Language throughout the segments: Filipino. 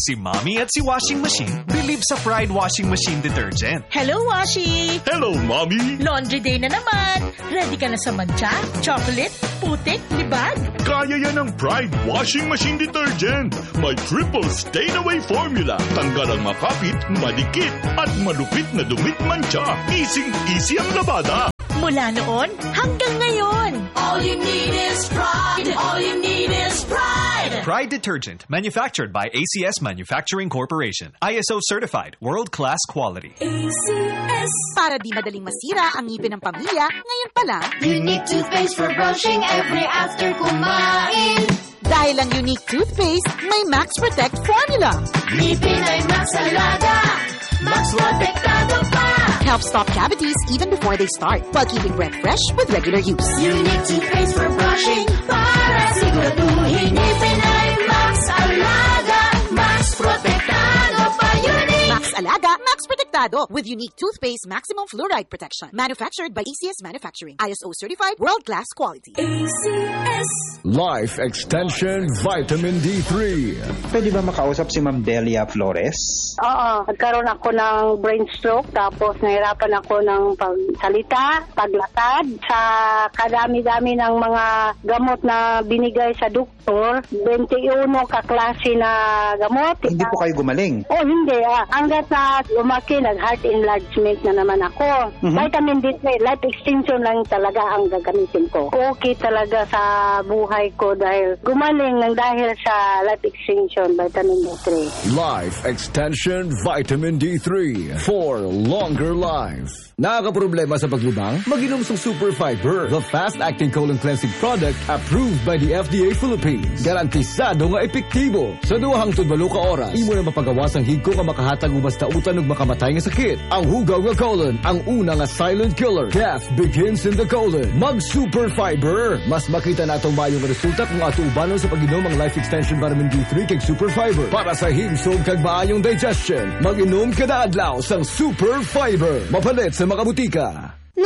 Si Mommy at si Washing Machine believe sa Pride Washing Machine Detergent. Hello, Washi! Hello, Mommy! Laundry day na naman. Ready ka na sa mancha, chocolate, putik, libag? Kaya yan ang Pride Washing Machine Detergent. May triple stain-away formula. Tanggal ang makapit, madikit, at malupit na dumit mancha. Easy ang labada. Mula noon hanggang ngayon. All you need is pride. All you need is pride. Pride Detergent, manufactured by ACS Manufacturing Corporation. ISO certified, world-class quality. ACS. Para di madaling masira ang ngipin ng pamilya, ngayon pa lang, Unique toothpaste for brushing every after kumain. dahil ang unique toothpaste, may Max Protect formula. Ngipin ay Max Alaga. Max Protektado pa. Helps stop cavities even before they start, while keeping breath fresh with regular use. Unique toothpaste for brushing para siguraduhin ngipin ay Max Alaga. Max Protektado pa. Unique. Max Alaga, Max Protectado with unique toothpaste maximum fluoride protection. Manufactured by ACS Manufacturing. ISO certified, world-class quality. ACS. Life Extension Vitamin D3. Pwede ba makausap si Ma'am Delia Flores? Oo, nagkaroon ako ng brain stroke, tapos nahirapan ako ng pagsalita, paglakad. Sa kadami-dami ng mga gamot na binigay sa doktor, 21 kaklase na gamot. Hindi po kayo gumaling? Oh, hindi. Hanggat na lumaki, nag-heart enlargement na naman ako. Vitamin D3, life extension lang talaga ang gagamitin ko. Okay talaga sa buhay ko dahil gumaling ng dahil sa life extension, vitamin D3. Life Extension Vitamin D3 for longer life. Nakakaproblema sa paglibang? Mag-inom sa Super Fiber, the fast-acting colon cleansing product approved by the FDA Philippines. Garantisado nga epektibo. Sa duwahang tudbalo ka oras, imo na mapagawas ang higko ka makahatag ubasta utan ug makamatay nga sakit. Ang hugaw nga colon, ang una nga silent killer. Death begins in the colon. Mag-Super Fiber. Mas makita na itong mayong resulta kung ato ubanon sa pag-inom ang Life Extension Vitamin D3 kag Super Fiber. Para sa himsog kag maayong digestion, mag-inom kada adlaw sang Super Fiber. Mapalit sa mga butika. 93.9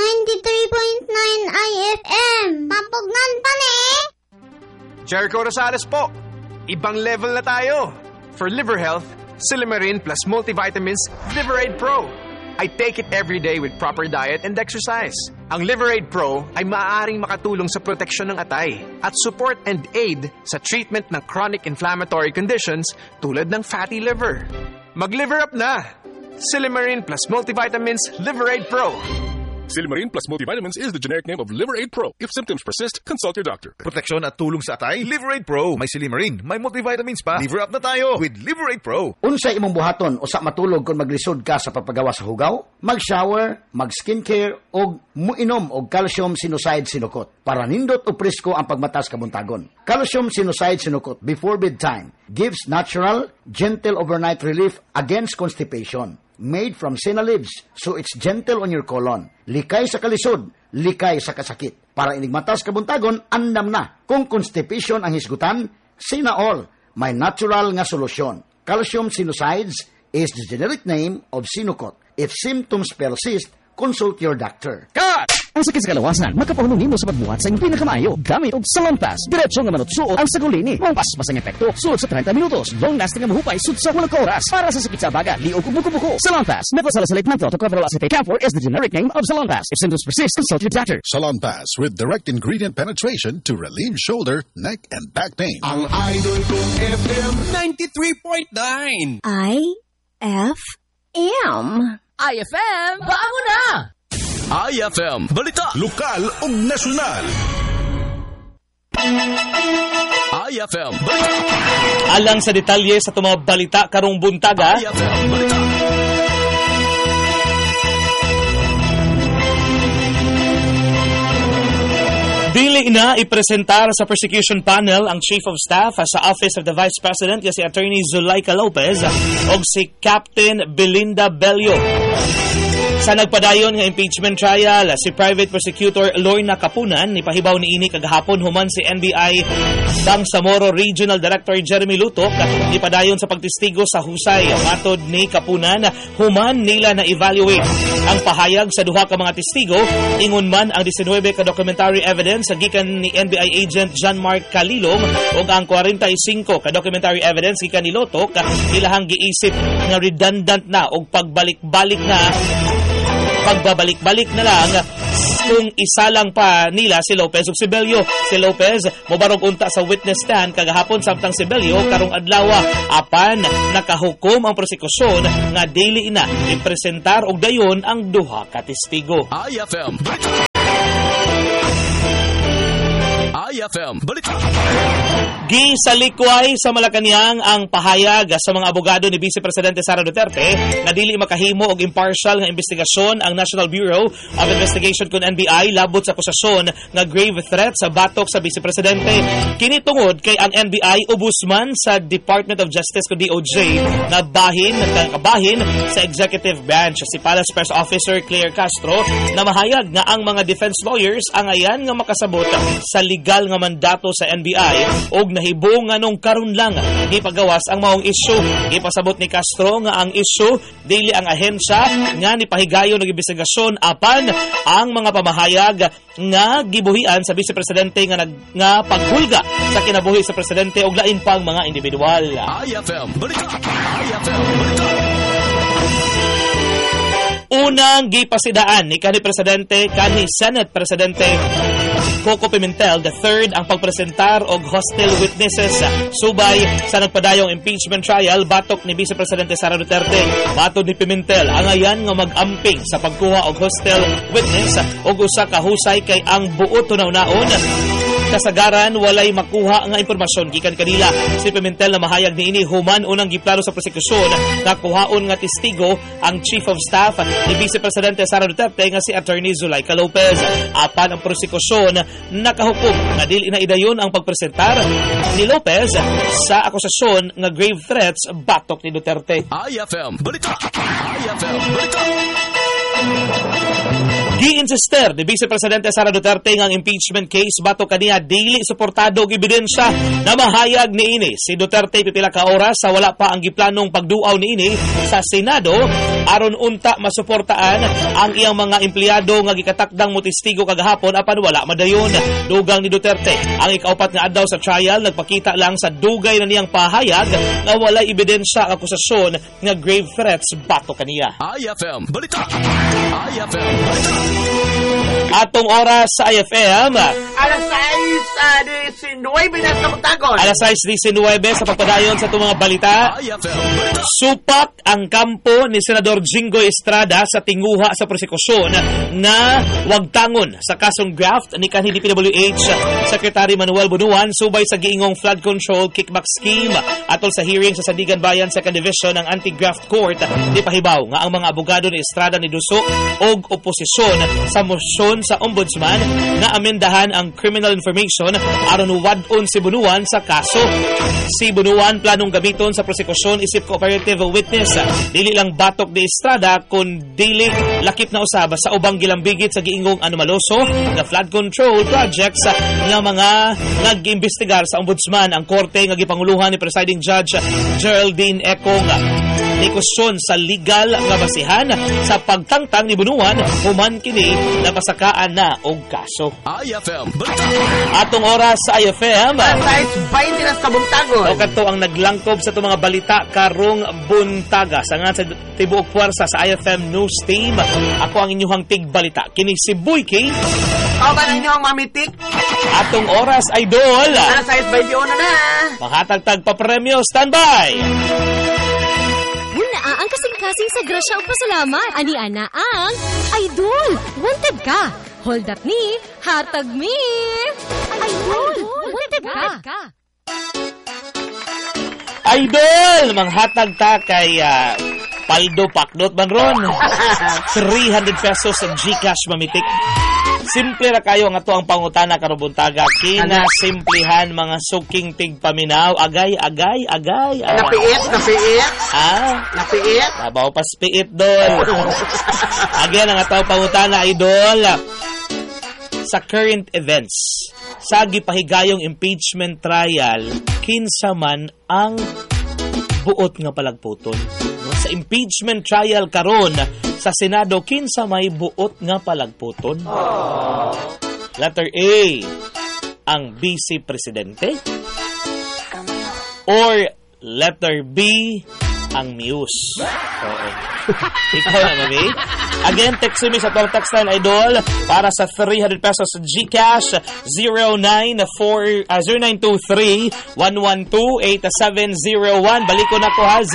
IFM. Pampugnan pa ni. Jericho Rosales po. Ibang level na tayo. For liver health, Silimarin plus multivitamins Liverade Pro. I take it every day with proper diet and exercise. Ang Liverade Pro ay maaaring makatulong sa proteksyon ng atay at support and aid sa treatment ng chronic inflammatory conditions tulad ng fatty liver. Mag-liver up na! Silimarin plus multivitamins Liverade Pro. Silimarin plus multivitamins is the generic name of Liverade Pro. If symptoms persist, consult your doctor. Proteksyon at tulong sa atay, Liverade Pro. May Silimarin, may multivitamins pa. Liver up na tayo with Liverade Pro. Unsay imong buhaton usa matulog kung maglisod ka sa pagpagawa sa hugaw, mag-shower, mag-skincare og muinom og calcium sinucide sinukot para nindot o presko ang pagmatas kabuntagon. Calcium sinucide sinukot before bedtime gives natural, gentle overnight relief against constipation. Made from senna leaves, so it's gentle on your colon. Likay sa kalisod, likay sa kasakit. Para inigmatas kabuntagon, andam na. Kung constipation ang hisgutan, Sina all, may natural nga solusyon. Calcium sinucides is the generic name of Sinocot. If symptoms persist, consult your doctor. Cut! Ang sakit sa kalawasan, makapahulong nimo sa pagbuhat sa iyong pinakamayo. Gamit og Salonpas. Diretso nga manutsuot ang sagulini. Mong paspas ang epekto. Sulod sa 30 minutos. Long-lasting ang mahupay sud sa walang oras. Para sa sakit sa baga, liog ug buko-buko. Salonpas. Methylsalicylate menthol tocopherol acetate camphor is the generic name of Salonpas. If symptoms persist, consult your doctor. Salonpas with direct ingredient penetration to relieve shoulder, neck, and back pain. Ang idol kong FM 93.9. IFM. IFM, bago na! IFM, balita, lokal ug nasyonal. IFM, balita. Alang sa detalye sa mga balita karong buntaga. IFM, balita. Dili na ipresentar sa prosecution panel ang Chief of Staff sa Office of the Vice President si Attorney Zulaika Lopez o si Captain Belinda Bello. Sa nagpadayon nga impeachment trial, si Private Prosecutor Lorna Kapunan nipahibaw niini kagahapon human si NBI Bangsamoro Regional Director Jeremy Lutok nipadayon sa pagtestigo sa husay. Matod ni Kapunan, human nila na evaluate ang pahayag sa duha ka mga testigo, ingon man ang 19 ka documentary evidence gikan ni NBI agent John Mark Calilong ug ang 45 ka documentary evidence gikan ni Lutok, ilahang giisip nga redundant na og pagbalik-balik na lang kung isa lang pa nila si Lopez ug si Bello. Si Lopez mobarog unta sa witness stand kagahapon samtang si Bello karong adlaw apan nakahukom ang prosekusyon nga dili na ipresentar og dayon ang duha ka testigo. IFM Balita. Gisalikway sa Malacañang ang pahayag sa mga abogado ni Vice Presidente Sara Duterte na dili makahimo og impartial nga investigasyon ang National Bureau of Investigation kun NBI labot sa akusasyon nga grave threat sa batok sa Vice Presidente. Kini tungod kay ang NBI ubusman sa Department of Justice kun DOJ na nagkabahin sa executive branch. Si Palace Press Officer Claire Castro na mahayag nga ang mga defense lawyers ang ayan nga makasabot sa legal nga mandato sa NBI og nahibong nganong karon lang ipagawas ang maong isyu. Ipasabot ni Castro nga ang isyu dili ang ahensya nga nipahigayon og investigasyon apan ang mga pamahayag nga gibuhian sa Vice Presidente nga paghulga sa kinabuhi sa presidente og lain pang mga individual. IFM Balita. IFM Balita. Unang gipasidaan ni kanhi Presidente, kanhi Senate Presidente Coco Pimentel III ang pagpresentar og hostile witnesses subay sa nagpadayong impeachment trial batok ni Vice Presidente Sara Duterte. Matod ni Pimentel, ang ayan nga mag-amping sa pagkuha og hostile witness og usa ka husay kay ang buot tunaw-naon kasagaran walay makuha nga impormasyon gikan kanila. Si Pimentel na mahayag niini human unang giplano sa prosekusyon nga kuhaon nga testigo ang Chief of Staff ni Vice Presidente Sara Duterte nga si Attorney Zulayka Lopez. Apan ang prosekusyon nakahukom nga dili na idayon ang pagpresentar ni Lopez sa akusasyon nga grave threats batok ni Duterte. IFM Balita. IFM Balita. Gi-insister ni Vice Presidente Sara Duterte nga ang impeachment case batok kaniya dili suportado og ebidensya na mahayag niini. Si Duterte pipila ka oras sa wala pa ang giplanong pagduaw niini sa Senado aron unta masuportaan ang iyang mga empleyado nga gikatakdang motestigo kagahapon apan wala madayon. Dugang ni Duterte ang ikaupat nga adlaw sa trial nagpakita lang sa dugay na niyang pahayag nga wala ebidensya ang akusasyon nga grave threats batok kaniya. IFM Balita. IFM Balita. Atong oras sa IFM. Alas 6:19 na sa Montagon. Alas 6:19 sa pagpadayon sa itong mga balita. Supak ang kampo ni Senador Jinggoy Estrada sa tinguha sa prosekusyon na wagtangon sa kasong graft ni kanhi DPWH Secretary Manuel Bunuan subay sa giingong flood control kickback scheme. Atol sa hearing sa Sandigan Bayan 2nd Division ng Anti-Graft Court, di pahibaw nga ang mga abogado ni Estrada ni Duso og oposisyon sa motion sa ombudsman na amendahan ang criminal information aron wadon si Bunuan sa kaso. Si Bunuan planong gamiton sa prosekusyon isip cooperative witness. Dili lang batok ni Estrada kun dili lakip na usab sa ubang gilambigit sa giingong anomaloso na flood control projects nga mga nag-imbestigar sa ombudsman. Ang korte nga gipanguluhan ni Presiding Judge Geraldine Econg ni kusyon sa legal nga basihan sa pagtangtang ni Bunuan human kini napasakaan na og kaso. IFM Atong oras sa IFM. Size 20 na sa Buntagon. O kadto ang naglangkob sa itong mga balita karong buntaga. Sangan sa tibuok puwersa sa IFM News Team. Ako ang inyong tigbalita. Kini si Boyke. Ako ba na inyong mamitik? Atong oras, idol. Alas 6:21 na. Makatagtag pa premyo. Standby! Muna ang kasing-kasing sa grasya o pasalamat. Ani-ana ang Idol. Wanted ka. Hold up ni Hatag mi. Idol. Wanted ka. Idol! Manghatag ta kay Paldo Pakdot Banron. 300 pesos sa GCash mamitik. Simple ra kayo nga to ang pangutana karon buntaga. Kinasimplihan mga suking tigpaminaw. Agay. Napiit. Napiit. Nabaw pa spiit dol. Again ang atong pangutana idol. Sa current events, sa gipahigayong impeachment trial, kinsa man ang buot nga palagputon. No? Sa impeachment trial karon sa Senado, kinsa may buot nga palagputon? Letter A, ang Vice Presidente? Or letter B, ang Muse? Oo. Ikaw na, mami. Again, text me sa tong text line, idol, para sa 300 pesos GCash 0923-1128-701. Balik ko na ko ha,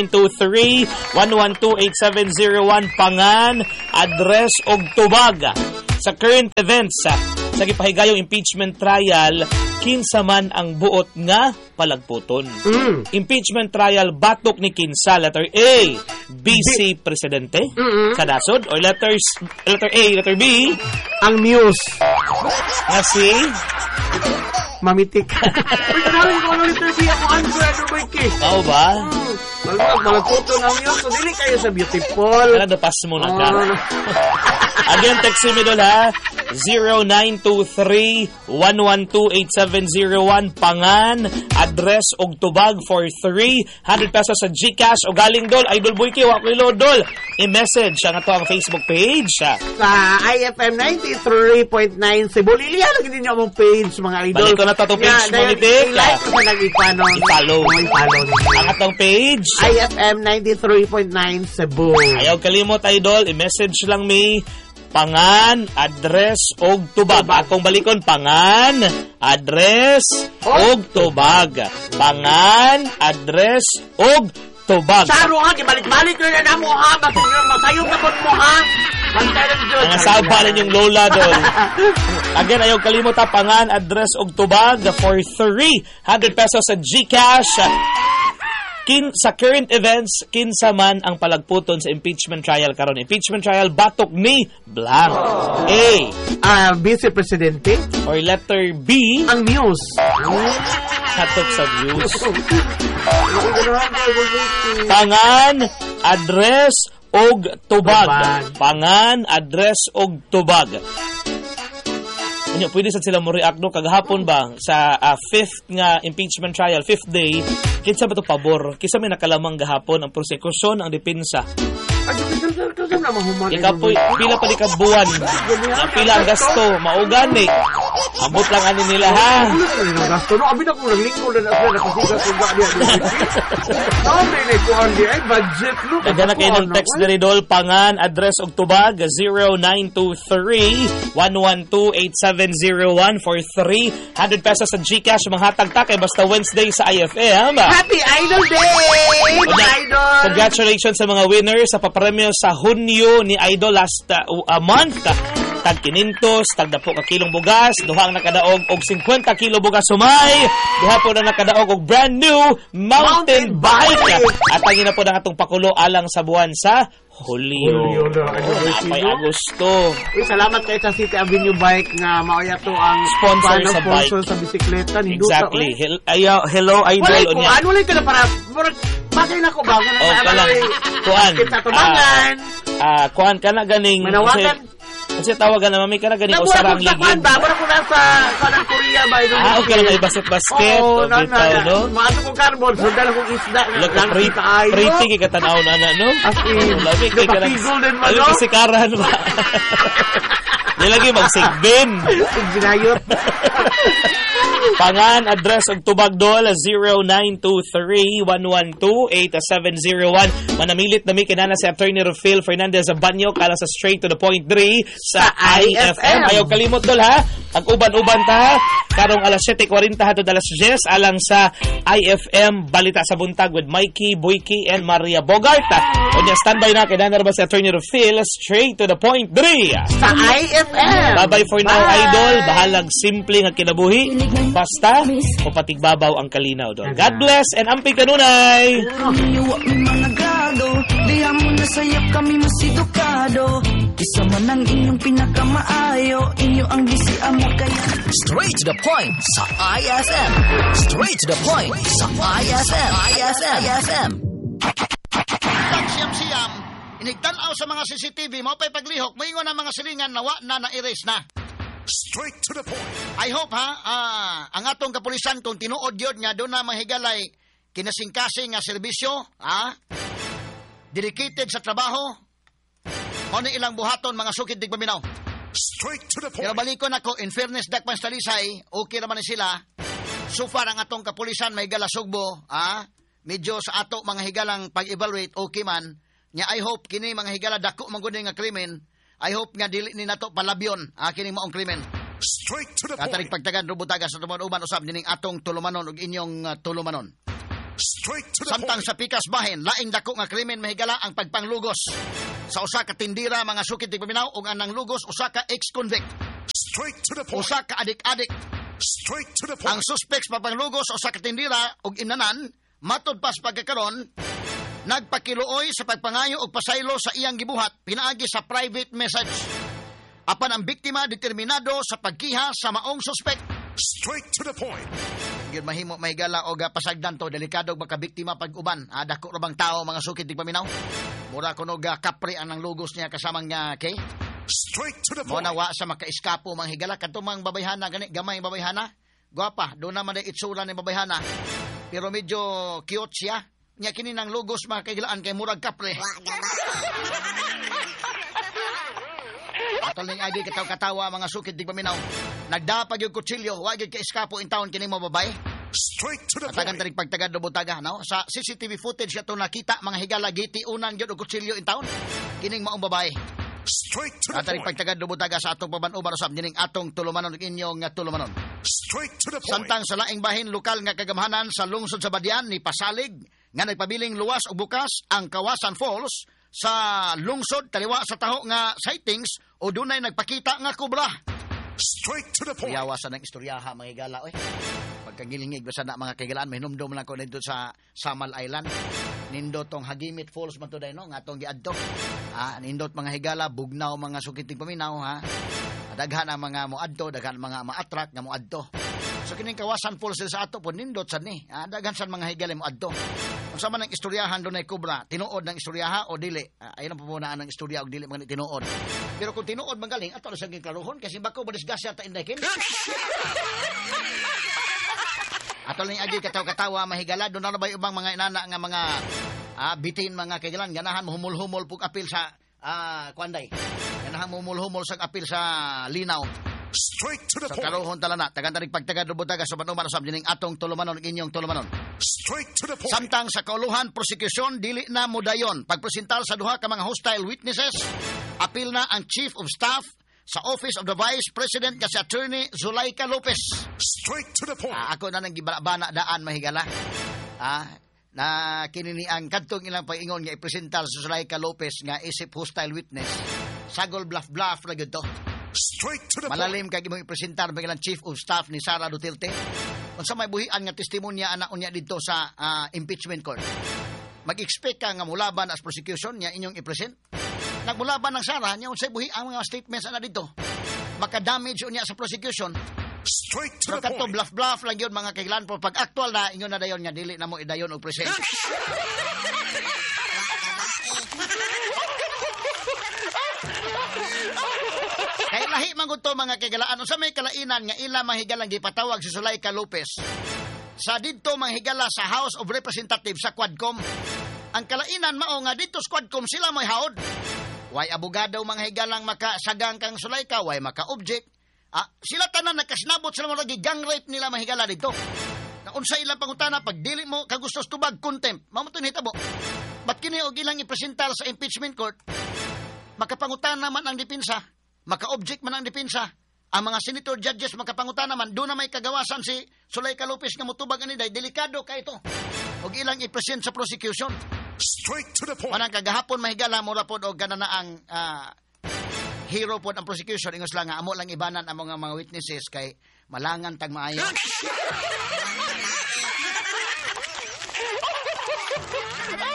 0923-1128-701. Pangan, address og tubag. Sa current events, sa gipahigayong impeachment trial, kinsa man ang buot nga palagputon. Impeachment trial batok ni kinsa? Letter A, Vice Presidente, kadasod, or letter A, letter B, ang Muse. Nga si Mamitik. Uy, kanawin ko ano letter B ako answer. Ano ba iki? Oo ba? Malagputo ng Muse. So, dili kayo sa beautiful. Kanado, pass mo na ka. Again, text me doon ha. 0923-112-8701. Pangan, address og tubag for 300 pesos sa GCash. O galing dol, Idol Boyki, wakilo dol. I-message ang ito ang Facebook page. Sa IFM 93.9 Cebu. Lilihan lagi din yung page, mga idol. Balik ko na ito page, Monitik. I-like ko na i-follow. Ang atong page. IFM 93.9 Cebu. Ayaw kalimot, Idol. I-message lang me. Pangan, address, og tubag. Akong balikon, pangan, address, og tubag. Pangan, address, og tubag. Saro ha, kibalik-balik na na mo ha. Masayong na mo ha. Ang saba rin yung lola doon. Again, ayaw kalimot ha, pangan, address, og tubag for 300 pesos sa GCash. Sa current events, kinsa man ang palagputon sa impeachment trial karon. Impeachment trial batok ni blank. A, Vice Presidente, or letter B, ang Muse. Hatok sa Muse. Pangan, address, og tubag. Pangan, address, og tubag. Ano, pwede sa sila mo react no kagahapon ba sa fifth nga impeachment trial, fifth day, kinsa ba to pabor? Kinsa may nakalamang gahapon ang prosekusyon, ang depensa? Ikapoy, pila pa di ka buwan. Ang pila ang gasto, maugani. Ambot lang ani nila ha. Gasto no, abi na ko naglingkod na ako nakasigas ko ba dia. Dami ni ko ang di ay budget no. Kada na kayo ng text diri dol, pangan, address og tubag 0923-112-8701 for 300 pesos sa GCash. Manghatag ta kay basta Wednesday sa IFM. Happy Idol Day! Idol! Congratulations sa mga winners sa papremyo sa Hunyo ni Idol last month. Tag 500, tag 10 ka kilong bugas, duha ang nakadaog og 50 kilo bugas sumay, duha po na nakadaog og brand new mountain bike. At tagin na po na atong pakulo alang sa buwan sa Hulyo. Napay Agosto. Uy, salamat kay sa City Avenue Bike nga maoya to ang sponsor sa bike. Sponsor sa bisikleta. Exactly. Hello, Idol. Ano lang ka na para bagay na ko ba? Kuan. Kita tumangan. Kuan ka na ganing. Manawagan. Kasi tawagan na mami ka na ganing usarang ligid. Bara ko na sa Korea ba? Okay lang may basket-basket. Oo, no? Maano ko carbon. So, dala kong isda. Pretty kay katanaw na no? As in, napapigol din mo, no? Kasi karahan ba? Nilagi magsigbin. Sigbinayot. Pangan, address og tubag dol 0923-112-8701. Manamilit nami kinana si Attorney Rafael Fernandez Abanyo kala sa Straight to the Point 3 sa IFM. Ayaw kalimot dol ha. Ang uban-uban ta karong alas 7:40 hangtod alas 10 alang sa IFM Balita sa Buntag with Mikey, Boyki and Maria Bogart. Unya standby na kinana ba si Attorney Rafael Straight to the Point 3 sa IFM. Bye-bye for now, Idol. Bahalag simple nga kinabuhi. Basta, papatigbabaw ang kalinaw doon. God bless and amping kanunay! Diyan mo na sayap kami masidukado. Isa man ang inyong pinakamaayo, inyo ang gisiamo kaya. Straight to the point sa IFM. Straight to the point sa IFM. IFM. Siyam-siyam, inigtanaw sa mga CCTV, mo pa'y paglihok, moingon ang mga silingan nawa na na-erase na. Straight to the point. I hope ang atong kapulisan kung tinuod yun nga doon na mahigalay kinasingkasing nga serbisyo, dedicated sa trabaho, mo ilang buhaton mga sukid dig paminaw. Straight to the point. Pero balikon ako, in fairness dakpan sa Talisay, okay naman sila. So far ang atong kapulisan may higala sugbo, medyo sa ato mga higalang pag-evaluate okay man. Nya I hope kini mga higala dako mangguni nga krimen. I hope nga dili ni nato palabyon kini maong krimen. Straight to the point. Katarig pagtagan rubutaga sa tuman-uban usab dining atong tulumanon ug inyong tulumanon. Straight to the Samtang point. sa pikas bahin, laing dako nga krimen mahigala ang pagpanglugos sa usa ka tindira mga sukid tig paminaw ug anang lugos usa ka ex-convict. Straight to the point. Usa ka adik-adik. Straight to the point. Ang suspects papanglugos usa ka tindira ug inanan matud pas pagkakaron nagpakiluoy sa pagpangayo og pasaylo sa iyang gibuhat pinaagi sa private message. Apan ang biktima determinado sa pagkiha sa maong suspect. Straight to the point. Gyud mahimo mahigala og pasagdan to delikado magkabiktima pag uban. Dako ra bang tao mga sukid tig paminaw. Mura kuno kapre anang lugos niya kasamang nga kay. Straight to the Mo point. nawa sa makaiskapo mga higala kadto mang babayhana gani gamay babayhana. Gwapa, do na man itsura ni babayhana. Pero medyo cute siya. Nya kini nang lugos mga kaigilaan kay murag kapre. Atol ning agi katawa mga sukid dig paminaw. Nagdapag yung kutsilyo, wa gyud ka iskapo in town kini mo babay. Straight to the Atagan point. tarig pagtagad do butaga no. Sa CCTV footage ato nakita mga higala giti unang gyud og kutsilyo in town. Kining maong babay. Straight to the Atarig point. pagtagad do butaga sa atong paban-uban usab dining atong tulumanon ug inyong tulumanon. Straight to the point. Samtang sa laing bahin lokal nga kagamhanan sa lungsod sa Badian ni Pasalig nga nagpabiling luwas o bukas ang Kawasan Falls sa lungsod taliwa sa taho nga sightings o dunay nagpakita nga kubra. Straight to the point. Kuyawasan ng istoryaha mga higala oy. Pagkangilingig basta na mga kaigalaan mahinumdum lang ko dito sa Samal Island. Nindot tong Hagimit Falls man to day no nga atong giadto. Nindot mga higala bugnaw mga sukiting paminaw daghan ang mga moadto, daghan mga ma-attract nga moadto. So kining Kawasan Falls sa ato po nindot sad ni. Daghan sad mga higala moadto. Unsa man ang istoryahan dunay kubra, tinuod ng istoryaha o dili? Ayun ang pupunaan ng istorya o dili man tinuod. Pero kung tinuod man galing ato sa giklaruhon kasi bako badisgasya ta inday kin. Atol ning agi katawa mahigala do na ba ubang mga inana nga mga bitin mga kaigalan ganahan humul-humol pug apil sa kuanday. Ganahan humul-humol sa apil sa linaw. Straight to the Sa point. karuhon talana tagan-tanig pagtagad do butaga sa panuman usab dining atong tulumanon ug inyong tulumanon. Straight to the point. Samtang sa kauluhan prosecution dili na modayon pagpresentar sa duha ka mga hostile witnesses. Apil na ang Chief of Staff sa Office of the Vice President kasi Attorney Zulaika Lopez. Straight to the point. Ako na nang gibana daan mahigala. Na kinini ang kadtong ilang paingon nga ipresentar sa Zulaika Lopez nga isip hostile witness. Sagol bluff ra gyud to. Straight to the Malalim kay imong ipresentar bilang Chief of Staff ni Sara Duterte. Unsa may buhian nga testimonya ana unya dito sa impeachment court. Mag-expect ka nga mulaban as prosecution nya inyong i-present. Nagmulaban ng Sara nya unsay buhi ang mga statements ana dito. Maka-damage unya sa prosecution. Straight to Pero the kanto point. bluff lang yun mga kailan po pag actual na ingon na dayon nga dili na mo idayon og present. Kay lahi man gud to mga kagalaan unsa may kalainan nga ila mahigalang gipatawag si Zulaika Lopez sa didto manghigala sa House of Representatives sa Quadcom. Ang kalainan mao nga didto sa Quadcom sila may haod. Way abogado manghigalang makasagang kang Zulaika, way maka-object. Sila tanan nakasinabot sila mga gang rape nila mahigala dito. Na unsa ilang pangutana pag dili mo kagustos tubag contempt. Mao to nihitabo. Ba't kini og ilang ipresentar sa impeachment court? Makapangutana man ang depensa, maka-object man ang depensa. Ang mga senator judges makapangutana man, doon na may kagawasan si Zulaika Lopez nga mutubag ani day delikado kay ito. Og ilang i-present sa prosecution. Straight to the point. Manang kagahapon mahigala mo ra pod og kanana ang hero pod ang prosecution ingos lang nga amo lang ibanan ang mga witnesses kay malangan tag maayo.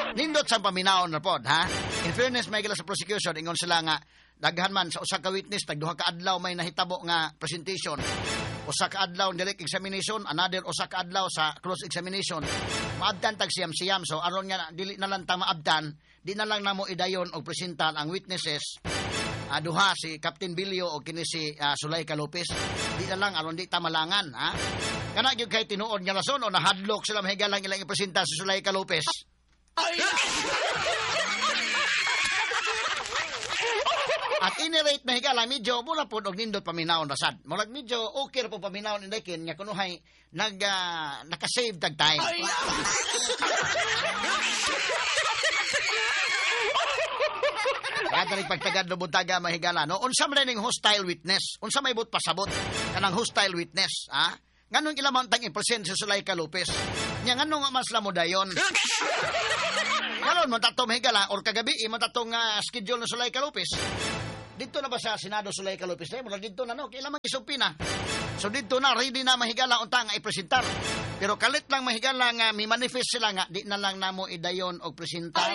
Nindot sa paminaon na pod, ha? In fairness, may gila sa prosecution, ingon sila nga, daghan man sa usa ka witness, tagduha ka adlaw may nahitabo nga presentation. Usa ka adlaw direct examination, another usa ka adlaw sa cross examination. Maabdan tag siyam-siyam, so aron nga dili na lang ta maabdan, di na lang namo idayon og presentan ang witnesses. Duha si Captain Bilio o kini si Zuleika Lopez. Di na lang aron di ta malangan, ha? Kana gyud kay tinuod nga rason o nahadlok sila mahigalang ilang ipresenta si Zuleika Lopez. At inirate na higala, medyo mula po og nindot paminawon rasad. Murag medyo okay po paminawon inday kin nga kunuhay naka-save tag time. Kaya pagtagad do buntaga mahigala no. Unsa man ning hostile witness? Unsa may but pasabot kanang hostile witness, ha? Nganong ilamang tang i-present si Zuleika Lopez? Nya nganong mas lamo dayon? Karon man tato mahigala or kagabi man tatong schedule ni Zuleika Lopez. Dito na ba sa Senado Zuleika Lopez? Mula dito na no, kailangan isupina. So dito na, ready na mahigala unta nga ipresentar. Pero kalit lang mahigala nga may manifest sila nga, di na lang namo idayon og presentar.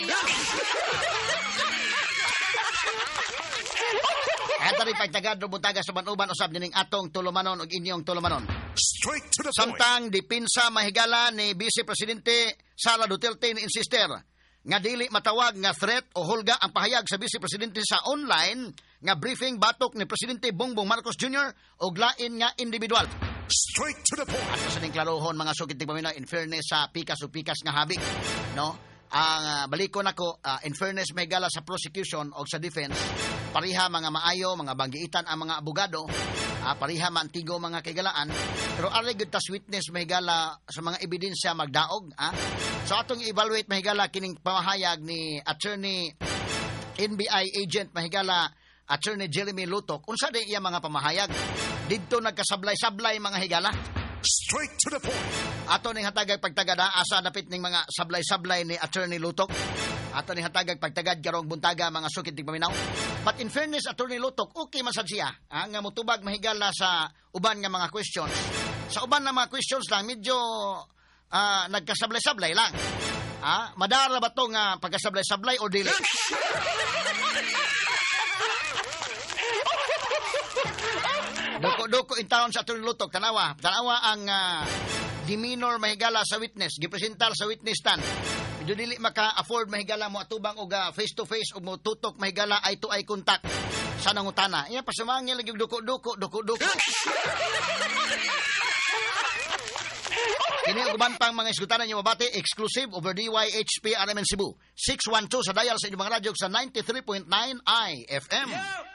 At rin pagtagad do buntaga sa manuban usab dining atong tulumanon og inyong tulumanon. Straight to the Samtang dipinsa mahigala ni Vice Presidente Sara Duterte ni insister nga dili matawag nga threat o hulga ang pahayag sa Vice Presidente sa online nga briefing batok ni Presidente Bongbong Marcos Jr. og lain nga individual. Straight to the point. At sa ning klarohon mga sugid paminaw in fairness sa pikas o pikas nga habik, no? Ang balikon ako, in fairness may gala sa prosecution o sa defense, pariha mga maayo, mga banggiitan ang mga abogado, pariha mantigo mga kagalaan, pero aligid tas witness may gala sa mga ebidensya magdaog. So atong evaluate may gala kining pamahayag ni Attorney NBI Agent mahigala Attorney Jeremy Lutok. Unsa din iya mga pamahayag? Didto nagkasablay-sablay mga higala. Straight to the point. Ato ning hatagag pagtagada asa napit ning mga sablay-sablay ni Attorney Lutok. Ato ning hatagag pagtagad karong buntaga mga sukid tig paminaw. But in fairness Attorney Lutok, okay man sad siya. Nga mutubag mahigala sa uban nga mga questions. Sa uban nga mga questions lang medyo nagkasablay-sablay lang. Madara ba to nga pagkasablay-sablay o dili? Doko in town sa Attorney Lutok, tanawa ang demeanor mahigala sa witness, gipresentar sa witness stand. Medyo dili maka-afford mahigala mo atubang og face-to-face o mo tutok mahigala eye-to-eye contact sa nangutana. Iya, pasumangin lagi doko. Kini uban pang mga isgutanan niyo mabati exclusive over DYHP RMN Cebu 612 sa dial sa inyong mga radyo sa 93.9 IFM.